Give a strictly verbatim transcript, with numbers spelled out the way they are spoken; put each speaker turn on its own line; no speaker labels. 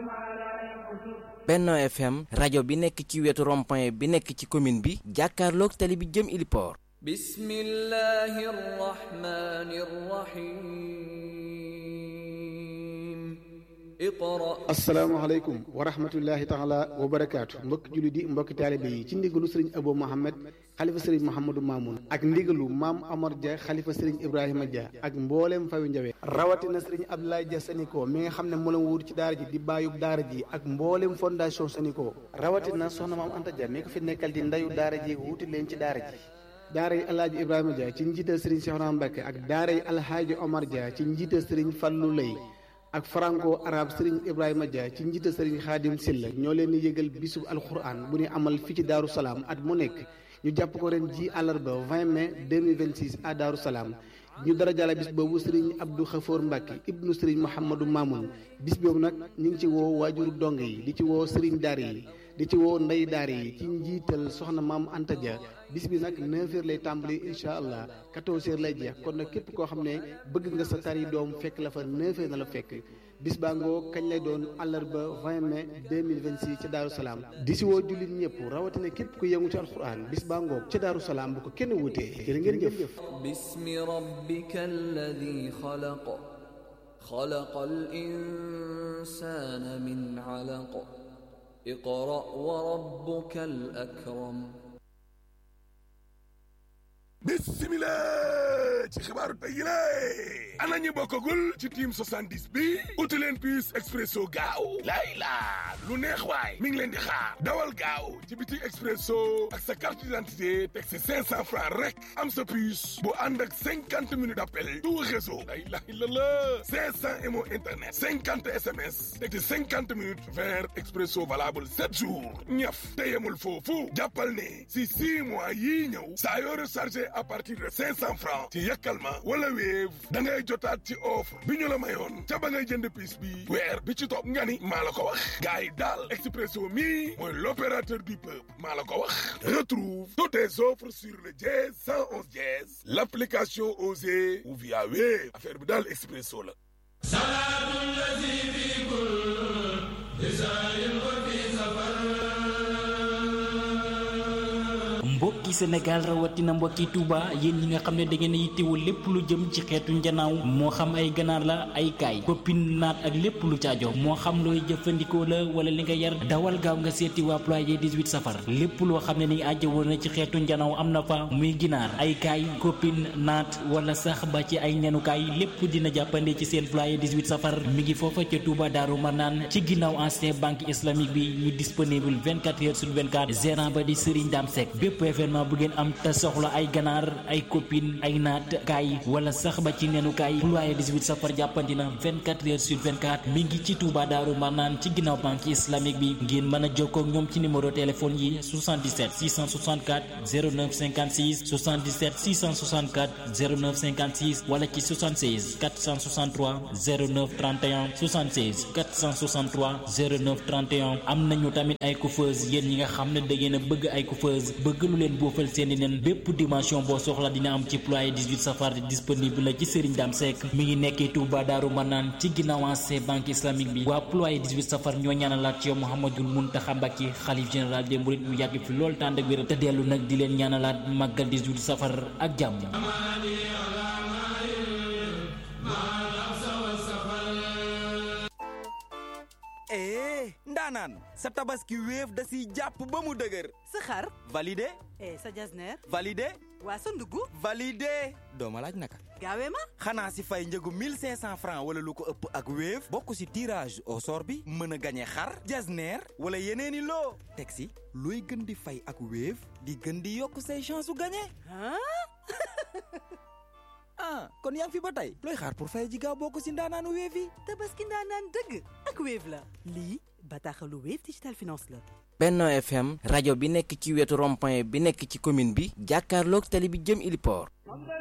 Benno F M rajo bi nekk ci wetu rond-point bi nekk ci commune bi jàkkaarloog tali bi jëm Iliport.
Bismillahir Rahmanir Rahim.
asalaamaaleykum wa rahmatullahi taala wa barakaatu mbokki jullit yi mbokki taalibe yi ci ndigalu sëriñ Abou Mohamed xalifa sëriñ Mouhamadou Mamoun ak ndigalu maam Amar Dia xalifa sëriñ Ibrahima Dia ak mbooleem fawi Njawe rawatina sëriñ Abdoulaye Dia Saniko mi nga xam ne moo la wuut ci daara ji di bàyyub daara ji ak mbooleem fondation Saniko rawatina soxna maam Anta Dia mi ko fi nekkal di ndayu daara ji wuuti leen ci daara ji daara yi alhaaji Ibrahima Dia ci njiital sëriñ Cheikhouna Mbacké ak daara yi alhaaji Omar Dia ci njiital sëriñ Fallou Lay ak franco arabe Serigne Ibrahima Dia ci njiital Serigne Khadim Silla ñoo leen di yëgal bisub alquran bu ñu amal fii ci Daaru Salaam at mu nekk ñu jàpp ko ren ji àllarba vingt mai deux mille vingt-six à Daaru Salaam ñu dara jàlla bis boobu Serigne Abdou Khafour Mbacke ibnu Serigne Mouhamadou Mamoun bis boobu nag ñu ngi ci woo waajuru dong yi di ci woo Serigne daara yi di ci woo ndey daara yi ci njiital soxna maam Anta Dia bis bi nag neuf heures lay tàmbali incha allah quatorze heures lay jeex kon nag képp koo xam ne bëgg nga sa tari doom fekk la fa neuf heures na la fekk bis baa ngoo kañ lay doon àllarba vingt mai deux mille vingt-six ca Daaru Salaam di si woo jullit ñëpp rawatina képp ku yëngu ci alxuraan bis baa ngoo ca Daaru Salaam bu ko kenn wutee jërë ngeen jëf.
bismi rabbika alladi xalaq xalaqal insaana min alaq iqra wa rabbukal akram.
bismillah ci xibaaru tey yi la ana ñu bokkagul ci team soixante-dix bi uti leen puce expresso gaaw lay laa lu neex waay mi ngi leen di xaar dawal gaaw ci biti expresso ak sa carte d'identité teg si cinq cents francs rek am sa puce bu ànd ak cinquante minutes d'appel tout réseau lay lay la la cinq cents émo internet cinquante S M S teg si cinquante minutes vers expresso valable sept jours ñaf te yemul foofu jàppal ne si six mois yii ñëw saa yoo rechargé à partir de cinq cents francs ci Yakalma wala Wave da ngay jotaat ci offre bi ñu la mayoon ca ba ngay jënd piis bi weer bi ci topp nga ni maa la ko wax gars yi daal Expresso mi mooy l'opérateur du peuple maa la ko wax. Retrouve toutes tes offres sur le dièse cent onze dièse l'application Osée ou via Wave affaire bi daal Expresso la.
mbokki Sénégal rawatina mbokki Touba yéen ñi nga xam ne da ngeen a yittewoo lépp lu jëm ci xeetu njanaaw moo xam ay ganaar la ay kaay koppin naat ak lépp lu caajo moo xam looy jëfandikoo la wala li nga yar dawal gaaw nga seeti waa ployer dix-huit safar lépp loo xam ne ni ajjawoo na ci xeetu njanaaw am na fa muy ginaar ay kaay koppin naat wala sax ba ci ay nenukaay lépp dina jàppande ci seen ployer dix-huit safar mi ngi foofa ca Touba Daaru Marnaan ci ginnaaw ancien banque islamique bi ñu disponible vingt-quatre heures sur vingt-quatre gérant ba di Serigne Dame Seck bépp événement bu ngeen am te soxla ay ganaar ay copine ay naat kaay wala sax ba ci nenu kaay ployer dix-huit safar jàppandi na vingt-quatre heures sur vingt-quatre mi ngi ci Touba Daaru Marnaan ci ginnaaw banque islamique bi ngeen mën a jokkoo ak ñoom ci numéro téléphone yi soixante-dix-sept six cent soixante-quatre zéro neuf cinquante-six soixante-dix-sept six cent soixante-quatre zéro neuf cinquante-six wala ci soixante-seize quatre cent soixante-trois zéro neuf trente et un soixante-seize quatre cent soixante-trois zéro neuf trente et un am nañu tamit ay coiffeuse yéen ñi nga xam ne da ngeen a bëgg ay coiffeuse bëgg lu leen boofal seeni nen bépp dimension boo soxla dina am ci ployer dix-huit safar disponible la ci Serigne Dame Seck mi ngi nekkee Touba Daaru Marnaan ci ginnaaw ancien banque islamique bi waa ployer dix-huit safar ñoo ñaanalaat ci yow Mouhamadoul Mountakha Mbacké xalif général des mourides mu yàgg fi lool tànd ak wér te dellu nag di leen ñaanalaat màggal dix-huit safar ak jàmm.
eh ndaanaan sa tabaski Wave da siy jàpp ba mu dëgër.
sa xar
validé.
eh sa jasneer
validé.
waa sa ndugg
validé. doo ma laaj naka.
gaawee ma.
xanaa si fay njëgu mille cinq cents francs wala lu ko ëpp ak Wave. bokk si tirage au sort bi mën a gañe xar jasneer wala yeneeni loo. teg si looy gën di fay ak Wave di gën di yokk say chance su gañe. ah kon yaa ngi fi ba tey looy xaar pour fay ji gaaw bokk si ndaanaanu Wave yi.
tabaski ndaanaan dëgg ak Wave la. lii bataaxalu Wave Digital Finance la.
Benno F M rajo bi nekk ci wetu rond-point bi nekk ci commune bi jàkkaarloog tali bi jëm Iliport.